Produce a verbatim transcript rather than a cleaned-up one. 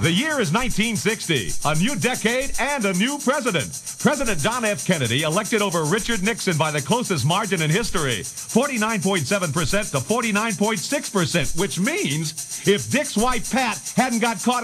The year is nineteen sixty, a new decade and a new president. President John F. Kennedy elected over Richard Nixon by the closest margin in history, forty-nine point seven percent to forty-nine point six percent, which means if Dick's wife Pat hadn't got caught